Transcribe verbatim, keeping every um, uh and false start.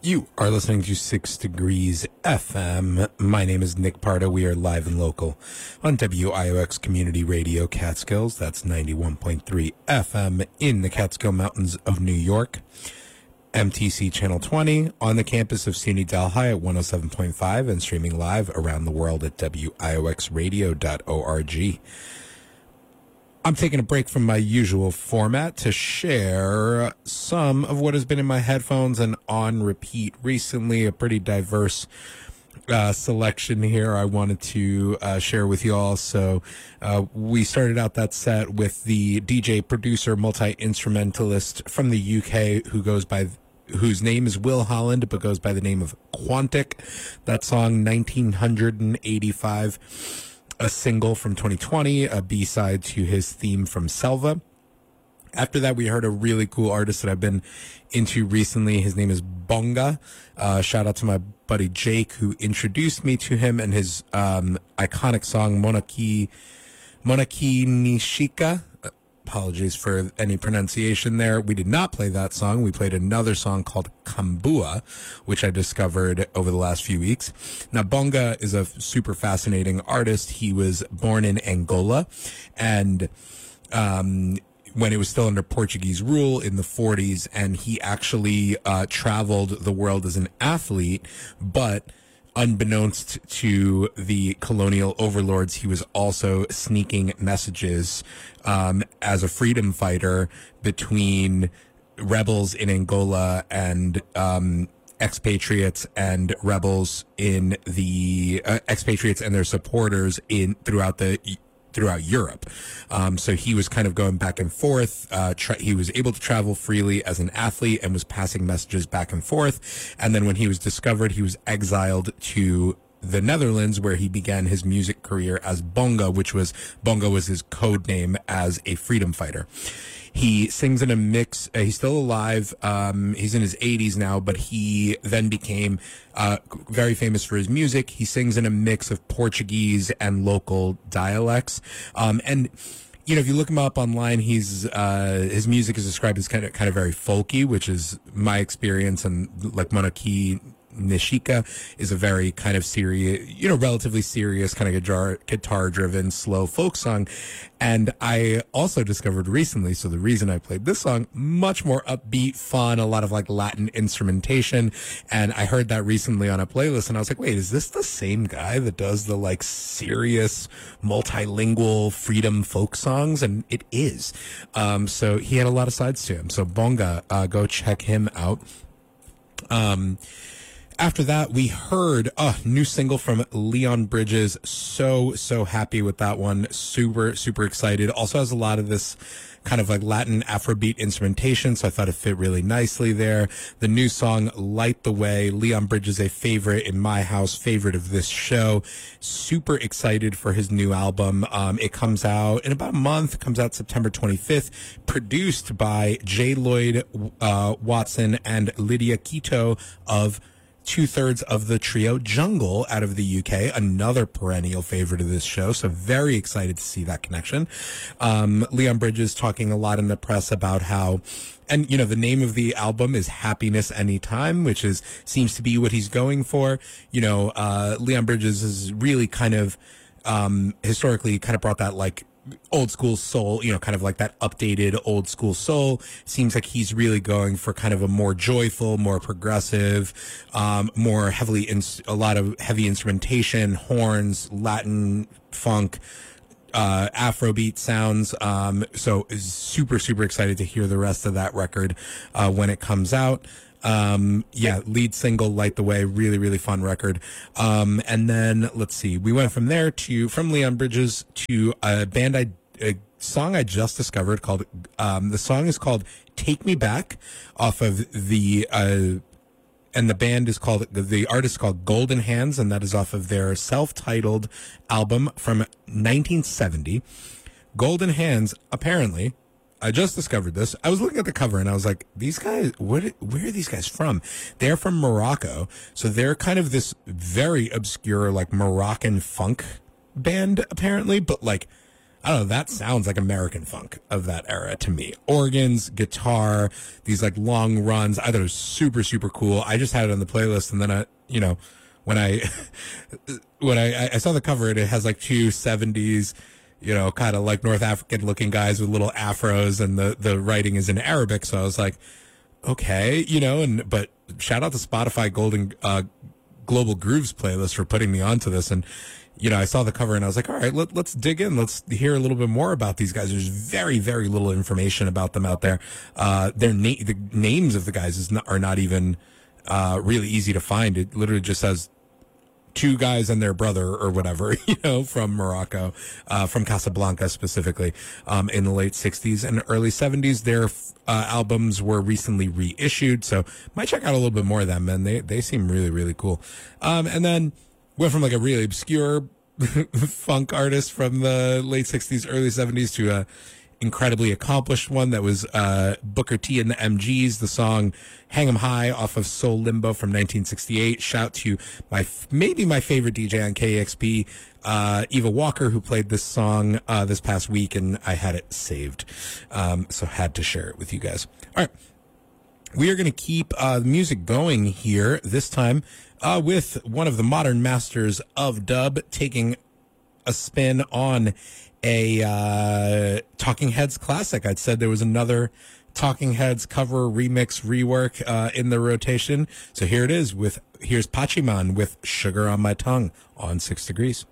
You are listening to Six Degrees F M. My name is Nick Parda. We are live and local on W I O X Community Radio Catskills. That's ninety-one point three F M in the Catskill Mountains of New York. M T C Channel twenty on the campus of SUNY Delhi at one oh seven point five and streaming live around the world at W I O X radio dot org. I'm taking a break from my usual format to share some of what has been in my headphones and on repeat recently. A pretty diverse uh, selection here I wanted to uh, share with you all. So uh, we started out that set with the D J, producer, multi-instrumentalist from the U K who goes by whose name is Will Holland, but goes by the name of Quantic. That song, nineteen eighty-five. A single from twenty twenty, a B-side to his theme from Selva. After that, we heard a really cool artist that I've been into recently. His name is Bonga. Uh, shout out to my buddy Jake, who introduced me to him and his um, iconic song, Monaki, Monaki Nishika. Apologies for any pronunciation there. We did not play that song. We played another song called Kambua, which I discovered over the last few weeks. Now, Bonga is a super fascinating artist. He was born in Angola, and um, when it was still under Portuguese rule in the forties, and he actually uh, traveled the world as an athlete, but unbeknownst to the colonial overlords, he was also sneaking messages um, as a freedom fighter between rebels in Angola and um, expatriates and rebels in the uh, expatriates and their supporters in throughout the throughout Europe. Um, so he was kind of going back and forth. Uh, tra- he was able to travel freely as an athlete and was passing messages back and forth. And then when he was discovered, he was exiled to the Netherlands, where he began his music career as Bonga, which was, Bonga was his code name as a freedom fighter. He sings in a mix. Uh, he's still alive. Um, he's in his eighties now, but he then became uh, very famous for his music. He sings in a mix of Portuguese and local dialects. Um, and, you know, if you look him up online, he's uh, his music is described as kind of kind of very folky, which is my experience. And like Monaki Nishika is a very kind of serious, you know, relatively serious kind of guitar, guitar-driven, slow folk song. And I also discovered recently, so the reason I played this song, much more upbeat, fun, a lot of like Latin instrumentation. And I heard that recently on a playlist, and I was like, wait, is this the same guy that does the like serious, multilingual freedom folk songs? And it is. Um, so he had a lot of sides to him. So Bonga, uh, go check him out. Um, After that, we heard a new single from Leon Bridges. So, so happy with that one. Super, super excited. Also has a lot of this kind of like Latin Afrobeat instrumentation, so I thought it fit really nicely there. The new song, Light the Way. Leon Bridges, a favorite in my house, favorite of this show. Super excited for his new album. Um, it comes out in about a month, comes out September twenty-fifth, produced by J. Lloyd uh, Watson and Lydia Quito of two-thirds of the trio Jungle out of the U K, another perennial favorite of this show, so very excited to see that connection. Um, Leon Bridges talking a lot in the press about how, and you know, the name of the album is Happiness Anytime, which is seems to be what he's going for. You know, uh, Leon Bridges is really kind of um, historically kind of brought that like old school soul, you know, kind of like that updated old school soul. Seems like he's really going for kind of a more joyful, more progressive, um, more heavily, in, a lot of heavy instrumentation, horns, Latin funk, uh, Afrobeat sounds. Um, so super, super excited to hear the rest of that record, uh, when it comes out. Um, yeah, lead single, Light the Way, really, really fun record. Um, and then let's see, we went from there to, from Leon Bridges to a band I, a song I just discovered called, um, the song is called Take Me Back off of the, uh, and the band is called, the artist is called Golden Hands, and that is off of their self-titled album from nineteen seventy. Golden Hands, apparently, I just discovered this. I was looking at the cover and I was like, these guys, what, where are these guys from? They're from Morocco. So they're kind of this very obscure, like Moroccan funk band, apparently, but like I don't know, that sounds like American funk of that era to me. Organs, guitar, these like long runs. I thought it was super, super cool. I just had it on the playlist, and then I, you know, when I, when I, I saw the cover, it has like two seventies, you know, kind of like North African looking guys with little afros, and the, the writing is in Arabic. So I was like, okay, you know, and, but shout out to Spotify Golden, uh, Global Grooves playlist for putting me onto this. And, you know, I saw the cover and I was like, all right, let, let's dig in. Let's hear a little bit more about these guys. There's very, very little information about them out there. Uh, their na- the names of the guys is not, are not even, uh, really easy to find. It literally just says two guys and their brother or whatever, you know, from Morocco, uh, from Casablanca specifically, um, in the late sixties and early seventies. Their, uh, albums were recently reissued. So might check out a little bit more of them, and they, they seem really, really cool. Um, and then went from like a really obscure funk artist from the late sixties, early seventies to a incredibly accomplished one that was uh, Booker T and the M Gs, the song Hang 'em High off of Soul Limbo from nineteen sixty-eight. Shout to my maybe my favorite D J on K X P, uh, Eva Walker, who played this song uh, this past week, and I had it saved. Um, so had to share it with you guys. All right. We are going to keep uh, the music going here, this time uh, with one of the modern masters of dub taking a spin on a uh, Talking Heads classic. I'd said there was another Talking Heads cover, remix, rework uh, in the rotation. So here it is with, here's Pachiman with Sugar on My Tongue on Six Degrees.